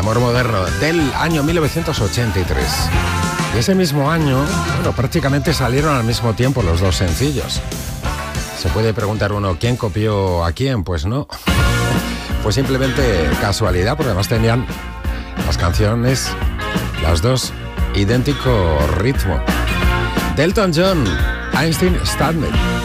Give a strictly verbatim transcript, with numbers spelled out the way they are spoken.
amor moderno, del año mil novecientos ochenta y tres. Y ese mismo año, bueno, prácticamente salieron al mismo tiempo los dos sencillos. Se puede preguntar uno, ¿quién copió a quién? Pues no. Fue simplemente casualidad, porque además tenían las canciones, las dos, idéntico ritmo. Elton John, Einstein Standing.